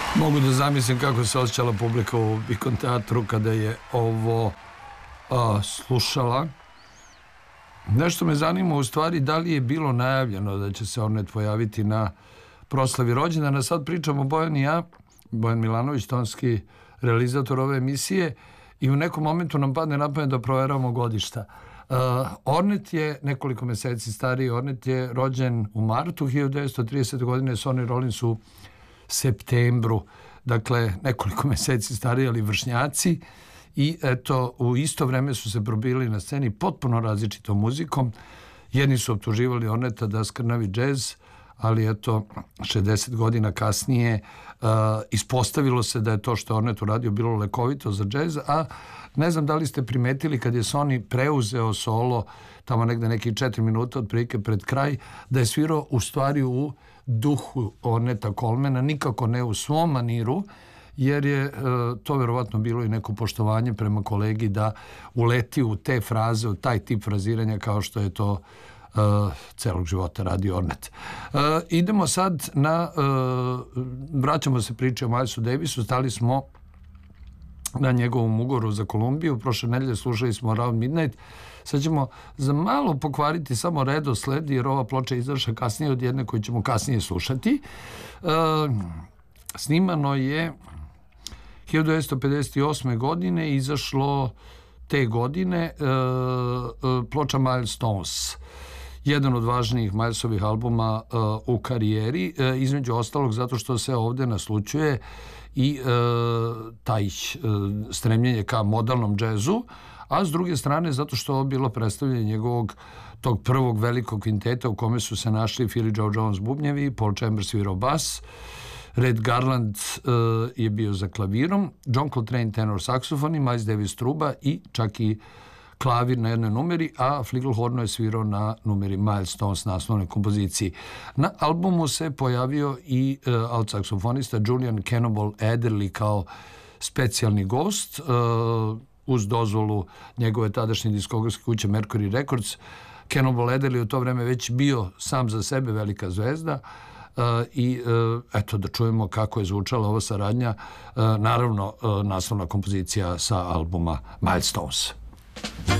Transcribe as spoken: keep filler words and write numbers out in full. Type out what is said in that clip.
Mogu da zamislim kako se osjećala publika u Bikon teatru kada je ovo a, slušala. Nešto me zanima u stvari da li je bilo najavljeno da će se Ornet pojaviti na proslavi rođendana. Sad pričamo Bojan i ja, Bojan Milanović, tonski realizator ove emisije, i u nekom momentu nam padne na pamet da proveramo godišta. Uh, Ornet je nekoliko meseci stariji. Ornet je rođen u martu hiljadu devetsto tridesete. godine, Sonny Rollins u septembru. Dakle, nekoliko meseci stariji, ali vršnjaci. I eto, u isto vreme su se probili na sceni potpuno različitom muzikom. Jedni su optuživali Orneta da skrnavi džez, ali eto, šezdeset godina kasnije uh, ispostavilo se da je to što je Ornet uradio bilo lekovito za džez, a ne znam da li ste primetili kad je Sonny preuzeo solo, tamo negde neki četiri minuta otprilike pred kraj, da je svirao u stvari u duhu Orneta Colemana, nikako ne u svom maniru, jer je e, to verovatno bilo i neko poštovanje prema kolegi da uleti u te fraze, u taj tip fraziranja kao što je to e, celog života radi Ornet. E, idemo sad na, e, vraćamo se priče o Milesu Davisu, stali smo na njegovom ugovoru za Kolumbiju, prošle nedelje slušali smo Around Midnight, sad ćemo za malo pokvariti samo redosled, jer ova ploča je izašla kasnije od jedne koju ćemo kasnije slušati. E, snimano je hiljadu devetsto pedeset osme. godine, izašlo te godine e, e, ploča Milestones, jedan od važnijih Milesovih albuma e, u karijeri, e, između ostalog zato što se ovde naslučuje i e, taj e, stremljenje ka modalnom džezu, a s druge strane zato što ovo bilo predstavljanje njegovog tog prvog velikog kvinteta u kome su se našli Philly Joe Jones bubnjevi, Paul Chambers svirao bas, Red Garland uh, je bio za klavirom, John Coltrane tenor saksofoni, Miles Davis truba i čak i klavir na jednoj numeri, a flugelhorn je svirao na numeri Milestones, na naslovnoj kompoziciji. Na albumu se pojavio i uh, alt saksofonista Julian Cannonball Adderley kao specijalni gost, uh, uz dozvolu njegove tadašnje diskografske kuće Mercury Records. Cannonball Adderley u to vreme već bio sam za sebe velika zvezda. Uh, i uh, eto da čujemo kako je zvučala ova saradnja, uh, naravno uh, naslovna kompozicija sa albuma Milestones.